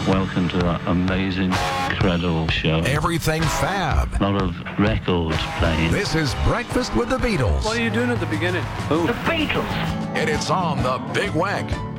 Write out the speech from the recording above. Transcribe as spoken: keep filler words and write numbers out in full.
Welcome to that amazing, incredible show. Everything fab. A lot of records playing. This is Breakfast with the Beatles. What are you doing at the beginning? Oh. The Beatles. And it's on the Big Wank.